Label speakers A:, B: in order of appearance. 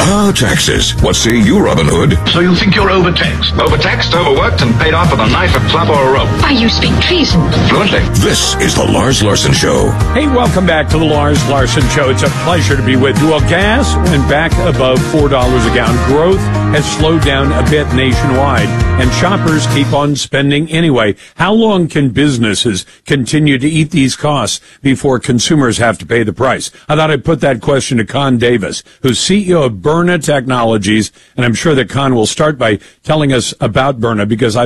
A: Taxes. What say you, Robin Hood?
B: So you think you're overtaxed?
C: Overtaxed, overworked, and paid off with a knife, a club, or a rope.
D: Why, you speak treason.
C: Fluently.
A: This is the Lars Larson Show.
E: Hey, welcome back to the Lars Larson Show. It's a pleasure to be with you. Well, gas went back above $4 a gallon. Growth has slowed down a bit nationwide, and shoppers keep on spending anyway. How long can businesses continue to eat these costs before consumers have to pay the price? I thought I'd put that question to Con Davis, who's CEO of Byrna Technologies, and I'm sure that Con will start by telling us about Byrna, because